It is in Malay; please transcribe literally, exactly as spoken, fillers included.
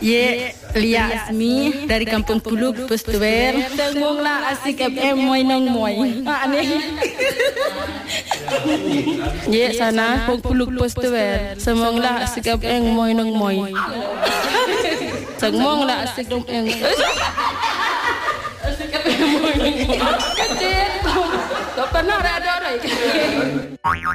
Ye, Lia Asmi dari Kampung Puluk Pustuwer. Tengunglah asik F M moy nong moy. Ah ni. Ye sana Kampung Puluk Pustuwer. Semonglah asik F M moy nong moy. Semonglah asik dong eng. Asik F M moy nong moy. Kecil. Tak pernah ada orang.